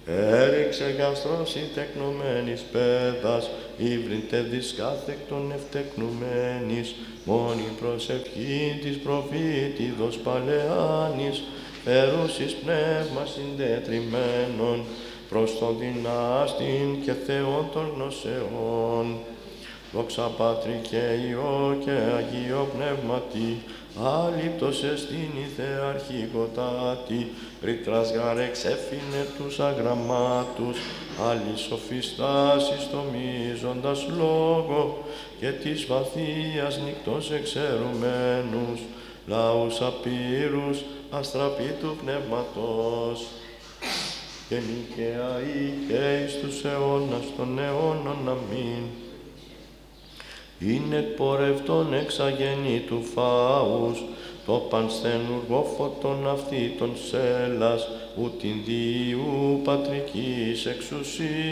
Έριξε γαστρός τεκνωμένης πέδας, ύβριντε δισκάθεκτον ευτεκνουμένης, μόνη προσευχή της προφήτηδος παλαιάνης, φερούσις πνεύμα συντετριμένων, προς τον δυνάστην και Θεόν των γνωσεών. Δόξα Πατρί και Υιό και Αγίο Πνεύματι, άλειπτος εστίν η Θεαρχικοτάτη, ρήτρας γαρ εξέφινε τους αγραμμάτους, άλλης σοφιστάς εις το μείζοντας λόγο, και της βαθίας νυκτός εξαιρουμένους, λαούς απείρους, αστραπή του πνεύματος. Και νικαίοι και εις τους αιώνας των αιώνων, αμήν. Είναι εκπορευτόν εξαγενή φάους, το πανσθενουργό φωτον αυτή των σέλας, ούτιν διού πατρικής εξουσίας.